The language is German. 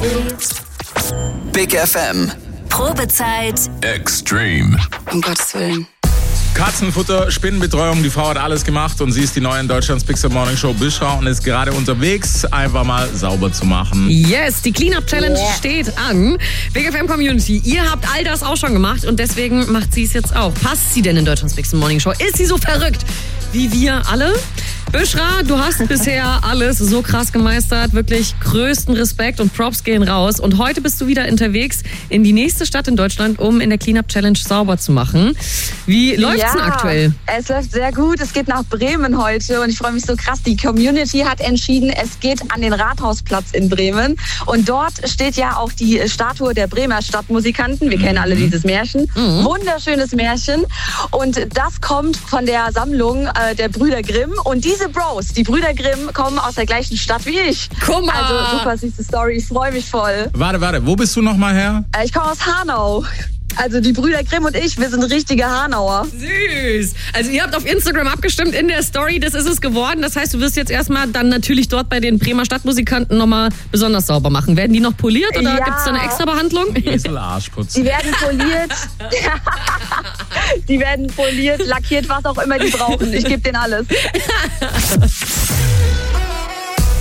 Big FM. Probezeit. Extreme. Um Gottes Willen. Katzenfutter, Spinnenbetreuung, die Frau hat alles gemacht und sie ist die neue in Deutschlands Big FM Morning Show Bishra und ist gerade unterwegs, einfach mal sauber zu machen. Yes, die Cleanup Challenge steht an. Big FM Community, ihr habt all das auch schon gemacht und deswegen macht sie es jetzt auch. Passt sie denn in Deutschlands Big FM Morning Show? Ist sie so verrückt wie wir alle? Bishra, du hast bisher alles so krass gemeistert. Wirklich größten Respekt und Props gehen raus. Und heute bist du wieder unterwegs in die nächste Stadt in Deutschland, um in der Cleanup Challenge sauber zu machen. Wie läuft's denn aktuell? Es läuft sehr gut. Es geht nach Bremen heute und ich freue mich so krass. Die Community hat entschieden, es geht an den Rathausplatz in Bremen. Und dort steht ja auch die Statue der Bremer Stadtmusikanten. Wir kennen alle dieses Märchen. Wunderschönes Märchen. Und das kommt von der Sammlung der Brüder Grimm. Und diese Bros, die Brüder Grimm, kommen aus der gleichen Stadt wie ich. Guck mal. Also super süße Story, ich freue mich voll. Warte, wo bist du nochmal her? Ich komme aus Hanau. Also die Brüder Grimm und ich, wir sind richtige Hanauer. Süß. Also ihr habt auf Instagram abgestimmt in der Story, das ist es geworden. Das heißt, du wirst jetzt erstmal dann natürlich dort bei den Bremer Stadtmusikanten nochmal besonders sauber machen. Werden die noch poliert oder gibt es da eine extra Behandlung? Esel Arschputz. Die werden poliert. Die werden poliert, lackiert, was auch immer die brauchen. Ich gebe denen alles.